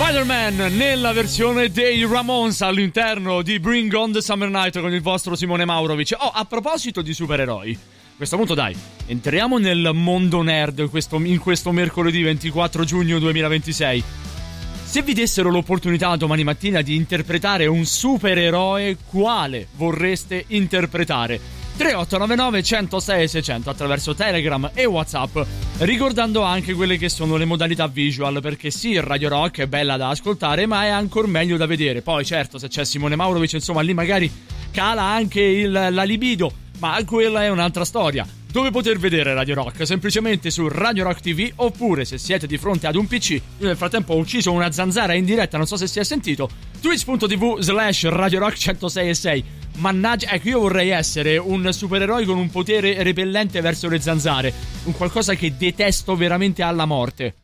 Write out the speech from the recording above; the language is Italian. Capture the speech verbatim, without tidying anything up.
Spider-Man nella versione dei Ramones all'interno di Bring on the Summer Night con il vostro Simone Maurovic. Oh, a proposito di supereroi, a questo punto dai, entriamo nel mondo nerd questo, in questo mercoledì ventiquattro giugno duemilaventisei. Se vi dessero l'opportunità domani mattina di interpretare un supereroe, quale vorreste interpretare? tre otto nove nove uno zero sei sei zero zero attraverso Telegram e WhatsApp, ricordando anche quelle che sono le modalità visual, perché sì, Radio Rock è bella da ascoltare, ma è ancora meglio da vedere. Poi certo, se c'è Simone Maurovic, insomma, lì magari cala anche il, la libido, ma quella è un'altra storia. Dove poter vedere Radio Rock? Semplicemente su Radio Rock T V, oppure se siete di fronte ad un P C. Io nel frattempo ho ucciso una zanzara in diretta, non so se si è sentito. Twitch.tv slash Radio Rock centosei e sei. Mannaggia, ecco, io vorrei essere un supereroe con un potere repellente verso le zanzare, un qualcosa che detesto veramente alla morte.